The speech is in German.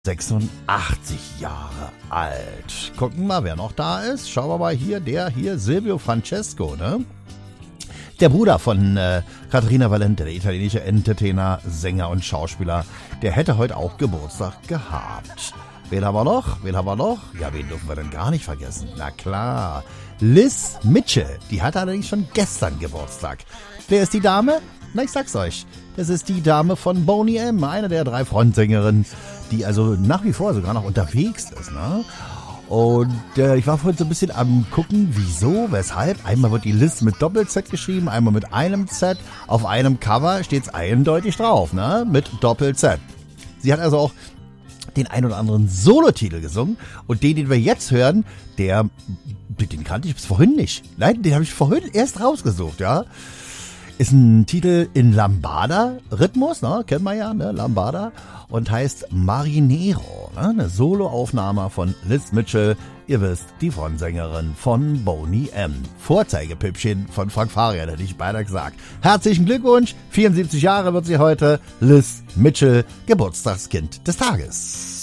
86 Jahre alt. Gucken wir mal, wer noch da ist. Schauen wir mal hier, Silvio Francesco, ne? Der Bruder von Caterina Valente, der italienische Entertainer, Sänger und Schauspieler, der hätte heute auch Geburtstag gehabt. Wen haben wir noch? Ja, wen dürfen wir denn gar nicht vergessen? Na klar, Liz Mitchell, die hatte allerdings schon gestern Geburtstag. Wer ist die Dame? Na, ich sag's euch. Das ist die Dame von Boney M., eine der 3 Frontsängerinnen, die also nach wie vor sogar noch unterwegs ist, ne? Und ich war vorhin so ein bisschen am gucken, wieso, weshalb. Einmal wird die Liz mit Doppel-Z geschrieben, einmal mit einem Z. Auf einem Cover steht's eindeutig drauf, ne? Mit Doppel-Z. Sie hat also auch den ein oder anderen Solotitel gesungen. Und den wir jetzt hören, den kannte ich bis vorhin nicht. Nein, den habe ich vorhin erst rausgesucht, ja. Ist ein Titel in Lambada-Rhythmus, ne? Kennt man ja, ne? Lambada. Und heißt Marinero, ne? Eine Soloaufnahme von Liz Mitchell. Ihr wisst, die Frontsängerin von Boney M. Vorzeigepüppchen von Frank Farian, hätte ich beinahe gesagt. Herzlichen Glückwunsch, 74 Jahre wird sie heute. Liz Mitchell, Geburtstagskind des Tages.